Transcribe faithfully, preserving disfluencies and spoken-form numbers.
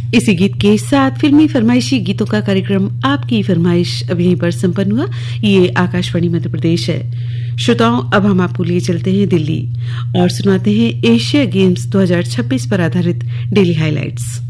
इसी गीत के साथ फिल्मी फरमाइशी गीतों का कार्यक्रम आपकी फरमाइश अब यहीं पर संपन्न हुआ। ये आकाशवाणी मध्य प्रदेश है। श्रोताओं, अब हम आपको लिए चलते हैं दिल्ली और सुनाते हैं एशिया गेम्स दो हज़ार छब्बीस पर आधारित डेली हाइलाइट्स।